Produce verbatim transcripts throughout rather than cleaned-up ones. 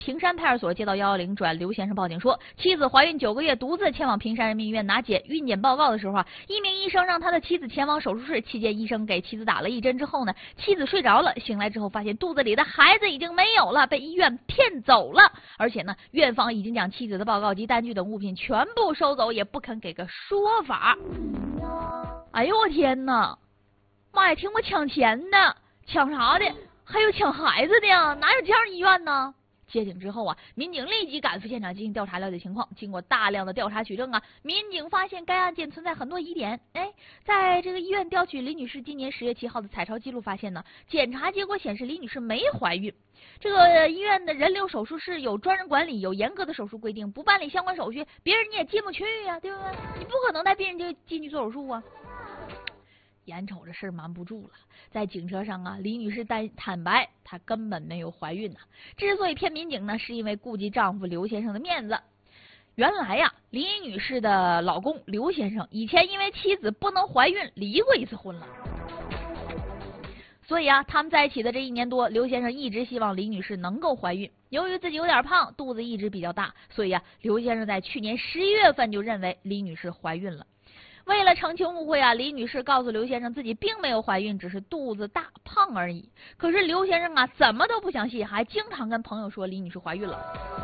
平山派出所接到幺幺零，转刘先生报警说，妻子怀孕九个月，独自前往平山人民医院拿检孕检报告的时候啊，一名医生让他的妻子前往手术室，期间医生给妻子打了一针之后呢，妻子睡着了，醒来之后发现肚子里的孩子已经没有了，被医院骗走了，而且呢，院方已经将妻子的报告及单据等物品全部收走，也不肯给个说法。哎呦我天哪！妈呀，听过抢钱的，抢啥的，还有抢孩子的呀？哪有这样的医院呢？接警之后啊，民警立即赶赴现场进行调查了解情况。经过大量的调查取证啊，民警发现该案件存在很多疑点。哎，在这个医院调取李女士今年十月七号的彩超记录发现呢，检查结果显示李女士没怀孕。这个医院的人流手术室有专人管理，有严格的手术规定，不办理相关手续，别人你也进不去呀、啊，对不对？你不可能带病人就进去做手术啊。眼瞅着事儿瞒不住了，在警车上啊，李女士坦坦白她根本没有怀孕呢、啊。之所以骗民警呢，是因为顾及丈夫刘先生的面子。原来呀、啊，李女士的老公刘先生以前因为妻子不能怀孕离过一次婚了，所以啊，他们在一起的这一年多，刘先生一直希望李女士能够怀孕。由于自己有点胖，肚子一直比较大，所以啊，刘先生在去年十一月份就认为李女士怀孕了。为了澄清误会啊，李女士告诉刘先生自己并没有怀孕，只是肚子大胖而已。可是刘先生啊怎么都不相信，还经常跟朋友说李女士怀孕了。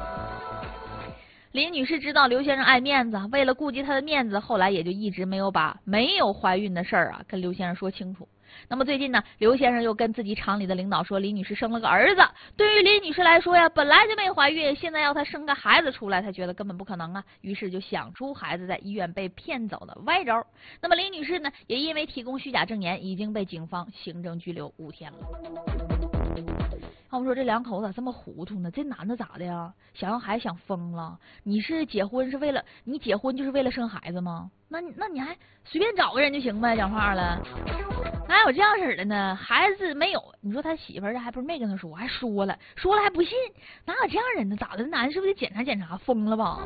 李女士知道刘先生爱面子，为了顾及他的面子，后来也就一直没有把没有怀孕的事儿啊跟刘先生说清楚。那么最近呢，刘先生又跟自己厂里的领导说李女士生了个儿子。对于李女士来说呀，本来就没怀孕，现在要她生个孩子出来，她觉得根本不可能啊，于是就想出孩子在医院被骗走的歪招。那么李女士呢，也因为提供虚假证言，已经被警方行政拘留五天了。他们说这两口子咋这么糊涂呢？这男的咋的呀？想要孩子想疯了？你是结婚是为了你结婚就是为了生孩子吗？那那你还随便找个人就行呗？讲话了，哪有这样式的呢？孩子没有，你说他媳妇儿还不是没跟他说，还说了，说了还不信，哪有这样人呢？咋的？男是不是得检查检查？疯了吧？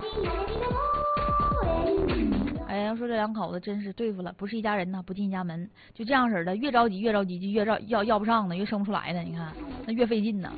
哎呀，说这两口子真是对付了，不是一家人呐，不进一家门，就这样式的，越着急越着急，就越要要要不上呢，越生不出来呢。你看那越费劲呢。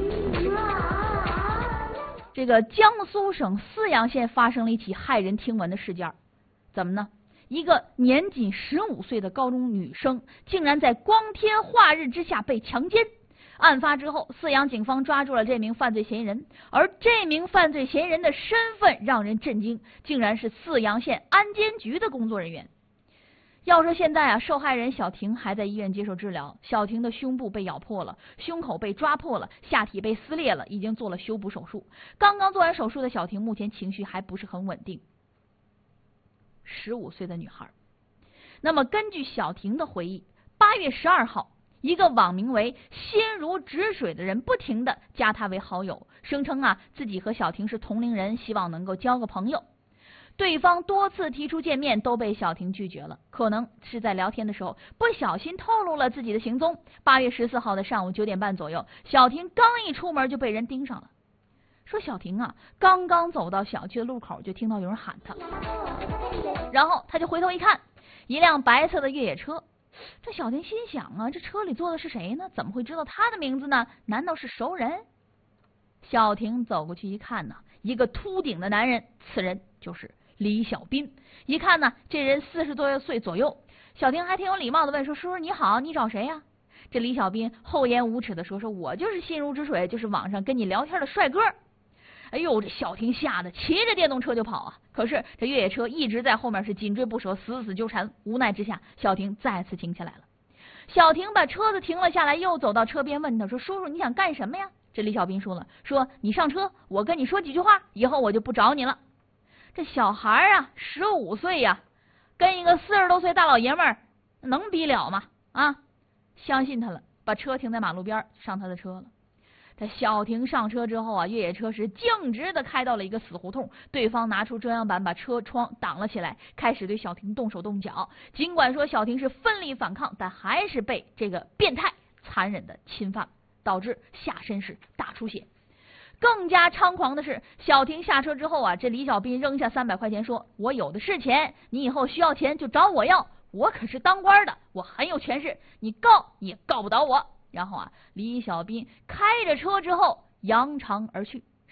这个江苏省泗阳县发生了一起骇人听闻的事件，怎么呢？一个年仅十五岁的高中女生，竟然在光天化日之下被强奸。案发之后，泗阳警方抓住了这名犯罪嫌疑人，而这名犯罪嫌疑人的身份让人震惊，竟然是泗阳县安监局的工作人员。要说现在啊，受害人小婷还在医院接受治疗，小婷的胸部被咬破了，胸口被抓破了，下体被撕裂了，已经做了修补手术。刚刚做完手术的小婷目前情绪还不是很稳定。十五岁的女孩，那么根据小婷的回忆，八月十二号。一个网名为心如止水的人不停地加她为好友，声称啊自己和小婷是同龄人，希望能够交个朋友。对方多次提出见面都被小婷拒绝了，可能是在聊天的时候不小心透露了自己的行踪。八月十四号的上午九点半左右，小婷刚一出门就被人盯上了。说小婷啊刚刚走到小区的路口，就听到有人喊她，然后她就回头一看，一辆白色的越野车。这小婷心想啊，这车里坐的是谁呢？怎么会知道他的名字呢？难道是熟人？小婷走过去一看呢，一个秃顶的男人，此人就是李小斌。一看呢，这人四十多岁左右。小婷还挺有礼貌的问说：“叔叔你好，你找谁呀？”这李小斌厚颜无耻的说：“说我就是心如止水，就是网上跟你聊天的帅哥。”哎呦，这小婷吓得骑着电动车就跑啊！可是这越野车一直在后面是紧追不舍，死死纠缠。无奈之下，小婷再次停下来了。小婷把车子停了下来，又走到车边问他说：“叔叔，你想干什么呀？”这李小斌说了：“说你上车，我跟你说几句话，以后我就不找你了。”这小孩啊，十五岁呀，跟一个四十多岁大老爷们儿能比了吗？啊，相信他了，把车停在马路边，上他的车了。这小婷上车之后啊，越野车是径直的开到了一个死胡同，对方拿出遮阳板把车窗挡了起来，开始对小婷动手动脚。尽管说小婷是奋力反抗，但还是被这个变态残忍的侵犯，导致下身是大出血。更加猖狂的是，小婷下车之后啊，这李小斌扔下三百块钱说：“我有的是钱，你以后需要钱就找我要，我可是当官的，我很有权势，你告你也告不倒我。”然后啊，李小斌开着车之后扬长而去。